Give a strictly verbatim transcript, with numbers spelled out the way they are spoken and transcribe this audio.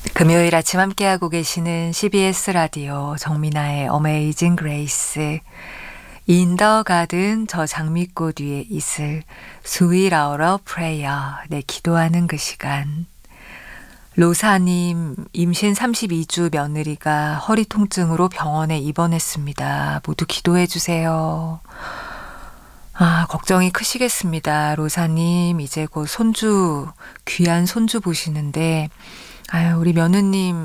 금요일 아침 함께하고 계시는 씨비에스 라디오 정민아의 어메이징 그레이스, In the Garden, 저 장미꽃 위에 이슬, Sweet Hour of Prayer, 네, 기도하는 그 시간. 로사님, 임신 삼십이 주 며느리가 허리 통증으로 병원에 입원했습니다. 모두 기도해 주세요. 아, 걱정이 크시겠습니다. 로사님, 이제 곧 손주, 귀한 손주 보시는데, 아유, 우리 며느님